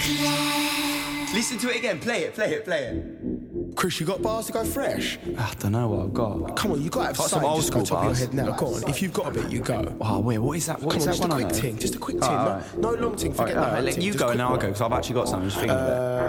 Listen to it again. Play it. Chris, you got bars to go fresh? I don't know what I've got. Come on, you got to have Got some something old just go school top of your bars. head now. Go on, if you've got a bit, you go. Oh, wait, what is that? What Come is on, that just a one I quick know? ting, just a quick ting. Alright. No long ting, forget Alright, that. let you go and I'll go, because I've actually got something. Just thinking of it.